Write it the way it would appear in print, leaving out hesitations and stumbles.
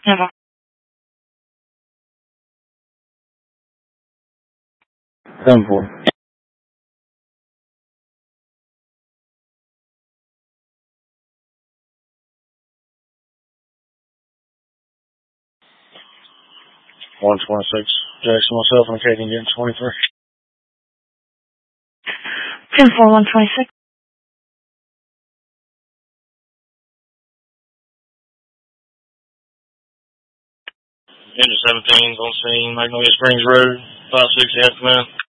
Never. 7-4. $126. Jackson, myself, and Katie getting 23. 10-4, 126. Engine 17's on scene, Magnolia Springs Road, 560 half command.